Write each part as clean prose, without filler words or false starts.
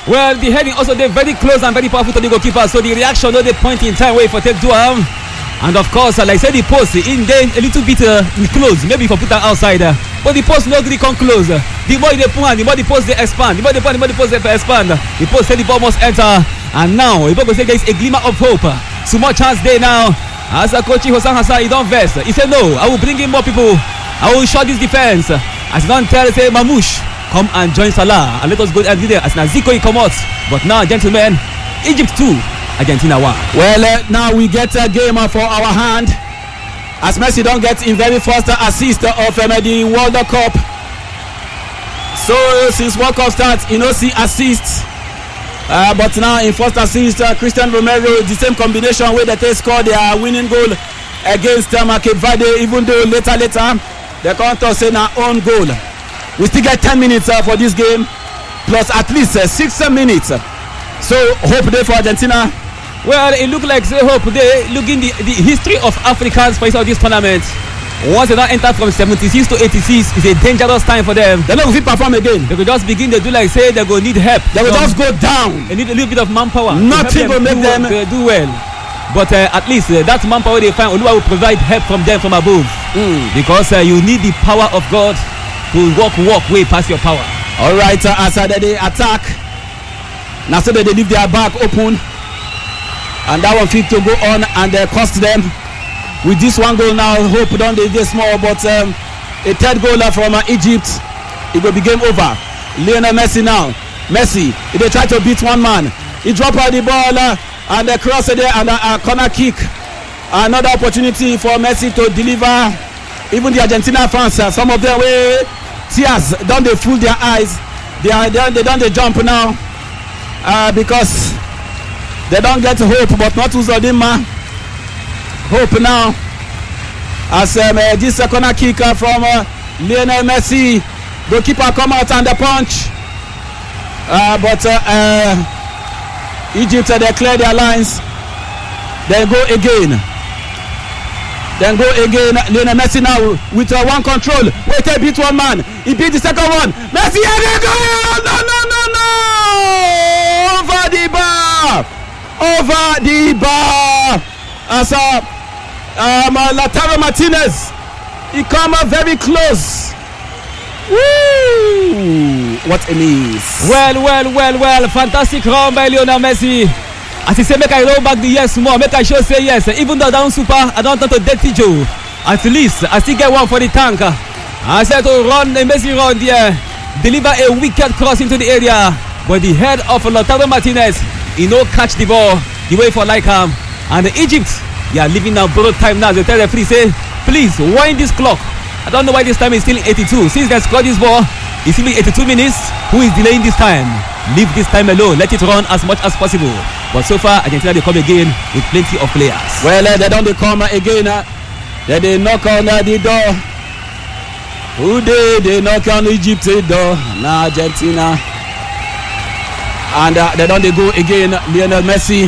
Well, the heading also they very close and very powerful to the goalkeeper. So the reaction, no, the point in time wait for take to him. And of course, like I said, the post in there a little bit close. Maybe for put that outside. But the post no really come close. The more they pull, the more the post they expand. The more they pull, the more the post they expand. The post said the ball must enter. And now, if I say there is a glimmer of hope. So much chance there now. As a coach Hossein Hassan, he don't vest. He said no, I will bring in more people. I will shut this defense. As he don't tell, say Mamouche, come and join Salah and let us go and do there. As Naziko he come out. But now, gentlemen, Egypt 2, Argentina 1. Well, now we get a game for our hand. As Messi don't get in very first assist of the World Cup. So since World Cup starts, you know, see assists. But now in first assist, Christian Romero, the same combination where they scored their winning goal against Cape Verde, even though later they can't say an own goal. We still get 10 minutes for this game, plus at least 6 minutes. So hope there for Argentina. Well, it look like they hope they look in the history of Africans for this tournament. Once they don't enter from 76 to 86, it's a dangerous time for them. They're not going to perform again. They could just begin to do like say they go need help. They will just go down. They need a little bit of manpower. Nothing will make them do well. But at least that manpower they find, Oluwa will provide help from them from above. Because you need the power of God to walk way past your power. All right, as they attack, now so they leave their back open, and that one fit to go on and cost them. With this one goal now, hope don't they small, but a third goal from Egypt, it will be game over. Lionel Messi now. Messi, they try to beat one man. He drop out the ball and they cross it there and a corner kick. Another opportunity for Messi to deliver. Even the Argentina fans, some of them way tears, don't they fool their eyes. They don't they jump now because they don't get hope, but not Uzodinma. Hope now as this corner kick from Lionel Messi. Goalkeeper come out and the punch, but Egypt they clear their lines. Then go again. Lionel Messi now with one control. Wait, he beat one man. He beat the second one. Messi and they go. No! Over the bar. As Lautaro Martinez, he come up very close. Woo! What a miss. Well, fantastic run by Lionel Messi. As he say, make I roll back the yes more, make I sure say yes. Even though down super, I don't want to dirty Joe. At least I still get one for the tank. I said to run the Messi run there, deliver a wicked cross into the area, but the head of Lautaro Martinez, he no catch the ball the way for like him. And Egypt, they are living now borrowed time now. They tell the referee say, please wind this clock. I don't know why this time is still 82. Since they scored this ball, it's still 82 minutes. Who is delaying this time? Leave this time alone. Let it run as much as possible. But so far, Argentina they come again with plenty of players. Well, they don't come again. They knock on the door. Who they knock on Egypt's door? Now Argentina. And they don't go again. Lionel Messi.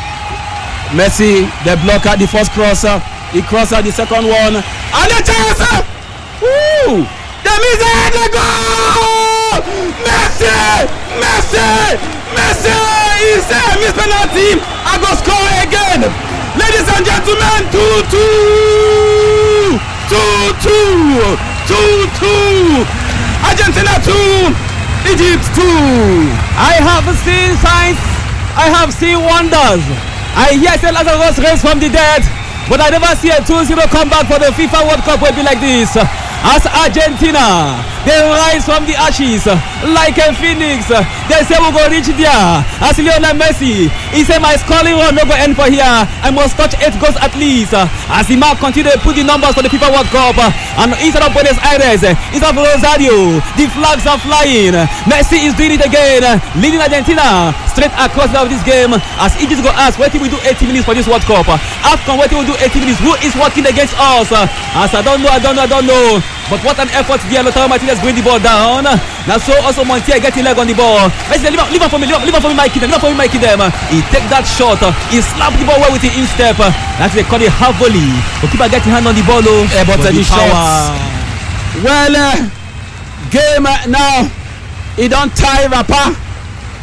They block out the first crosser. He cross out the second one. And the chance! Woo! The miss and the goal! Messi! It's a miss penalty. I go score again. Ladies and gentlemen, 2-2. Argentina 2, Egypt 2. I have seen signs. I have seen wonders. I hear say Lazarus raised from the dead, but I never see a 2-0 comeback for the FIFA World Cup will be like this. As Argentina, they rise from the ashes like a phoenix. They say we go reach there. As Lionel Messi, he say my scoring run no go end for here. I must touch 8 goals at least. As the mark continue to put the numbers for the FIFA World Cup, and instead of Buenos Aires, instead of Rosario, the flags are flying. Messi is doing it again, leading Argentina straight across of this game. As Egypt go ask, what will we do 80 minutes for this World Cup? AFCON, what will we do 80 minutes? Who is working against us? As I don't know. But what an effort there. Lautaro Martinez bring the ball down. Now so also Montiel getting leg on the ball. Messi, leave on for me, Mikey them. He take that shot. He slap the ball well with the instep. That's they call it half volley. But keep getting hand on the ball. But the power. Well, game now. He don't tie Rapper.